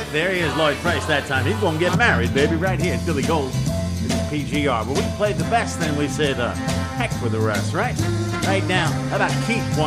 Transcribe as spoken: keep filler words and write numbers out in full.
there. Here's Lloyd Price that time. He's going to get married, baby, right here in Philly Gold. This is P G R. But we played the best, then we said, uh, heck with the rest, right? Right now, how about Keith one?